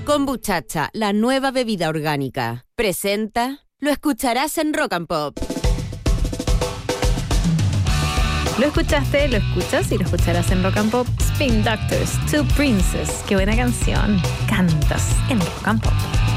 Kombuchacha, la nueva bebida orgánica. Presenta, lo escucharás en Rock and Pop. Lo escuchaste, lo escuchas y lo escucharás en Rock and Pop. Spin Doctors, Two Princes. Qué buena canción. Cantas en Rock and Pop.